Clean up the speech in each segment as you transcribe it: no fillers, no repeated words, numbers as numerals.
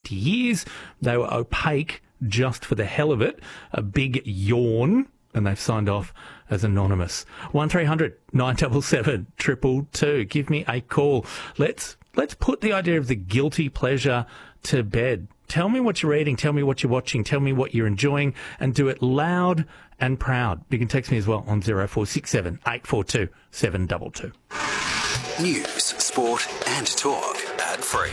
50 years. They were opaque just for the hell of it. A big yawn, and they've signed off as anonymous. 1300 977 222. Give me a call. Let's put the idea of the guilty pleasure to bed. Tell me what you're reading. Tell me what you're watching. Tell me what you're enjoying, and do it loud and proud. You can text me as well on 0467 842 722. News, sport and talk ad-free.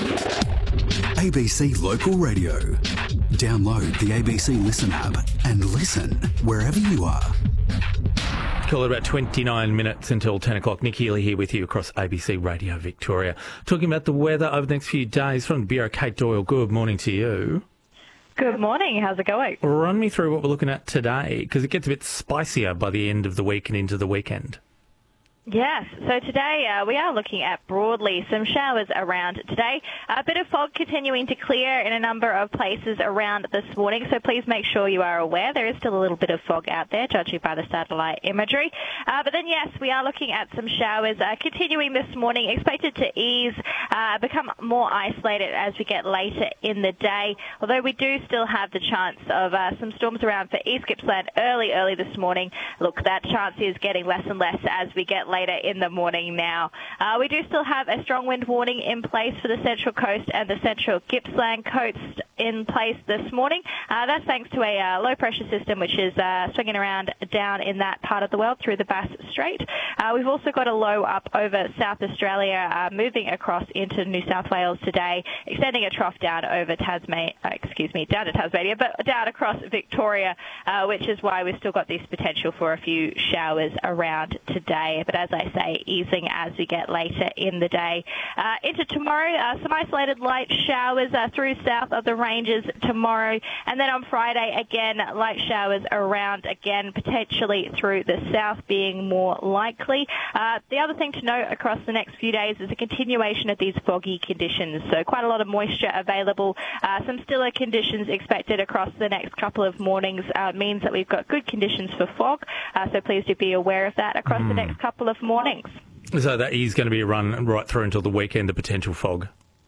ABC Local Radio. Download the ABC Listen app and listen wherever you are. Call it about 29 minutes until 10 o'clock. Nick Healy here with you across ABC Radio Victoria. Talking about the weather over the next few days from the Bureau. Kate Doyle, good morning to you. Good morning. How's it going? Run me through what we're looking at today, because it gets a bit spicier by the end of the week and into the weekend. Yes, so today we are looking at broadly some showers around today. A bit of fog continuing to clear in a number of places around this morning, so please make sure you are aware there is still a little bit of fog out there, judging by the satellite imagery. But then, yes, we are looking at some showers continuing this morning, expected to ease, become more isolated as we get later in the day, although we do still have the chance of some storms around for East Gippsland early this morning. Look, that chance is getting less and less as we get later in the morning now. We do still have a strong wind warning in place for the Central Coast and the Central Gippsland coast in place this morning. That's thanks to a low-pressure system which is swinging around down in that part of the world through the Bass Strait. We've also got a low up over South Australia, moving across into New South Wales today, extending a trough down over down to Tasmania, but down across Victoria, which is why we've still got this potential for a few showers around today. But as I say, easing as we get later in the day. Into tomorrow, some isolated light showers through south of the ranges tomorrow. And then on Friday, again, light showers around again, potentially through the south being more likely. The other thing to note across the next few days is a continuation of these foggy conditions. So quite a lot of moisture available. Some stiller conditions expected across the next couple of mornings means that we've got good conditions for fog. So please do be aware of that across the next couple of mornings. So that is going to be a run right through until the weekend, the potential fog.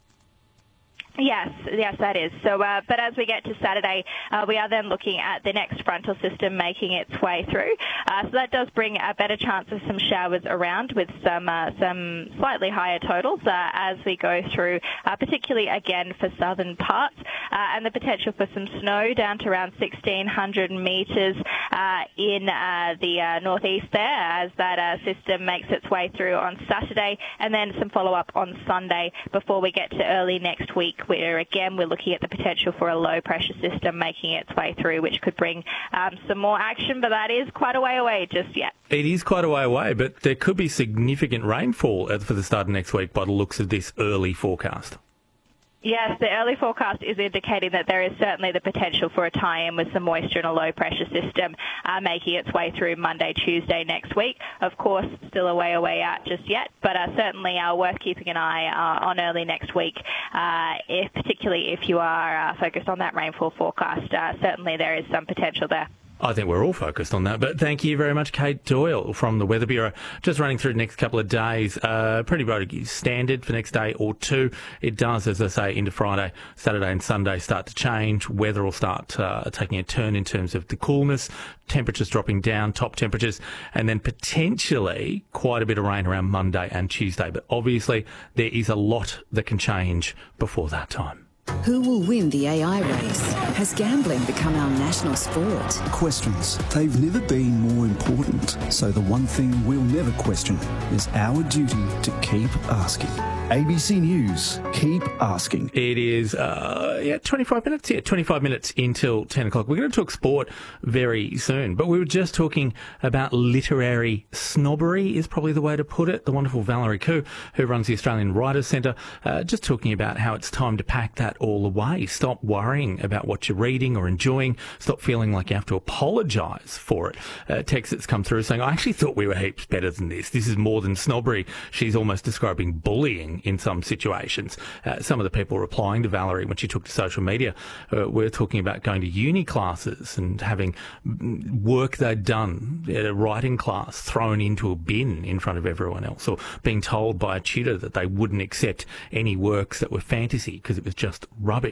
Yes, that is. So, but as we get to Saturday, we are then looking at the next frontal system making its way through. So that does bring a better chance of some showers around with some slightly higher totals as we go through, particularly again for southern parts, and the potential for some snow down to around 1,600 metres in the northeast there as that system makes its way through on Saturday, and then some follow-up on Sunday before we get to early next week, where again we're looking at the potential for a low pressure system making its way through, which could bring some more action, but that is quite a way away just yet. It is quite a way away, but there could be significant rainfall for the start of next week by the looks of this early forecast. Yes, the early forecast is indicating that there is certainly the potential for a tie-in with some moisture and a low-pressure system making its way through Monday, Tuesday next week. Of course, still a way out just yet, but certainly worth keeping an eye on early next week, particularly if you are focused on that rainfall forecast. Certainly there is some potential there. I think we're all focused on that. But thank you very much, Kate Doyle from the Weather Bureau. Just running through the next couple of days, pretty much standard for next day or two. It does, as I say, into Friday, Saturday and Sunday start to change. Weather will start taking a turn in terms of the coolness, temperatures dropping down, top temperatures, and then potentially quite a bit of rain around Monday and Tuesday. But obviously there is a lot that can change before that time. Who will win the AI race? Has gambling become our national sport? Questions. They've never been more important. So the one thing we'll never question is our duty to keep asking. ABC News, keep asking. It is, 25 minutes. Yeah, 25 minutes until 10 o'clock. We're going to talk sport very soon, but we were just talking about literary snobbery is probably the way to put it. The wonderful Valerie Khoo, who runs the Australian Writers' Centre, just talking about how it's time to pack that all away. Stop worrying about what you're reading or enjoying. Stop feeling like you have to apologise for it. Text that's come through saying, I actually thought we were heaps better than this. This is more than snobbery. She's almost describing bullying in some situations. Some of the people replying to Valerie when she took to social media were talking about going to uni classes and having work they'd done at a writing class thrown into a bin in front of everyone else, or being told by a tutor that they wouldn't accept any works that were fantasy because it was just rubbish.